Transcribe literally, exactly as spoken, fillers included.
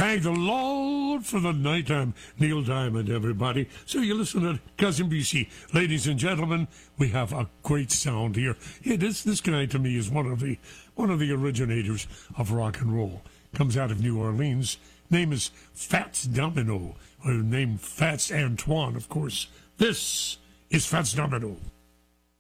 Thank the Lord for the night. I'm Neil Diamond, everybody. So you listen to Cousin B C. Ladies and gentlemen, we have a great sound here. Yeah, this this guy to me is one of the one of the originators of rock and roll. Comes out of New Orleans. Name is Fats Domino. Or name Fats Antoine, of course. This is Fats Domino.